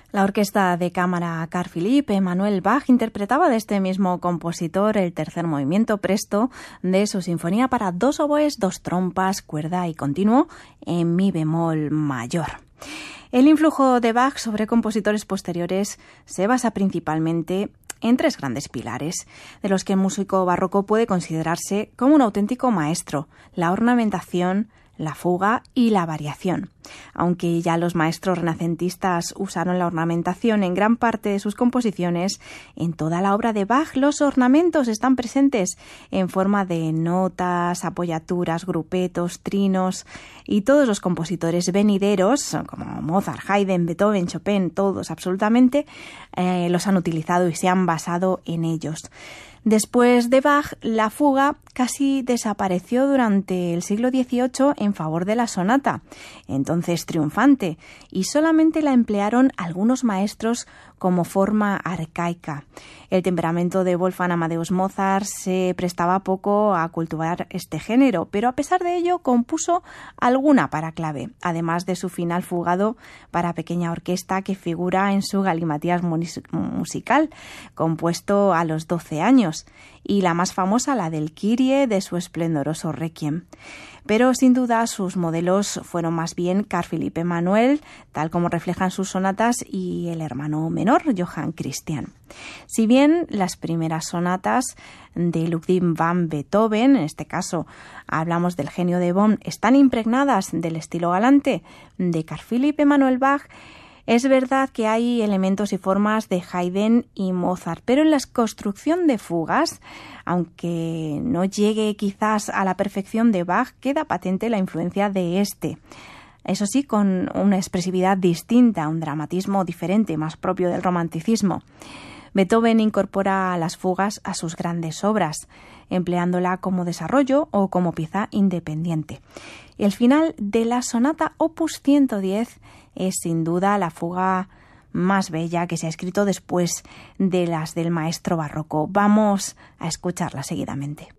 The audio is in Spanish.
La orquesta de cámara Carl Philipp Emanuel Bach interpretaba de este mismo compositor el tercer movimiento presto de su sinfonía para dos oboes, dos trompas, cuerda y continuo en mi bemol mayor. El influjo de Bach sobre compositores posteriores se basa principalmente en tres grandes pilares, de los que el músico barroco puede considerarse como un auténtico maestro: la ornamentación, la fuga y la variación. Aunque ya los maestros renacentistas usaron la ornamentación en gran parte de sus composiciones, en toda la obra de Bach los ornamentos están presentes en forma de notas, apoyaturas, grupetos, trinos, y todos los compositores venideros, como Mozart, Haydn, Beethoven, Chopin, todos absolutamente, los han utilizado y se han basado en ellos. Después de Bach, la fuga casi desapareció durante el siglo XVIII en favor de la sonata, entonces triunfante, y solamente la emplearon algunos maestros como forma arcaica. El temperamento de Wolfgang Amadeus Mozart se prestaba poco a cultivar este género, pero a pesar de ello compuso alguna para clave, además de su final fugado para pequeña orquesta que figura en su Galimatías musical, compuesto a los 12 años, y la más famosa, la del Kyrie, de su esplendoroso Requiem. Pero sin duda sus modelos fueron más bien Carl Philipp Emanuel, tal como reflejan sus sonatas, y el hermano menor, Johann Christian. Si bien las primeras sonatas de Ludwig van Beethoven, en este caso hablamos del genio de Bonn, están impregnadas del estilo galante de Carl Philipp Emanuel Bach, es verdad que hay elementos y formas de Haydn y Mozart, pero en la construcción de fugas, aunque no llegue quizás a la perfección de Bach, queda patente la influencia de este. Eso sí, con una expresividad distinta, un dramatismo diferente, más propio del romanticismo. Beethoven incorpora las fugas a sus grandes obras, empleándola como desarrollo o como pieza independiente. El final de la sonata Opus 110 es sin duda la fuga más bella que se ha escrito después de las del maestro barroco. Vamos a escucharla seguidamente.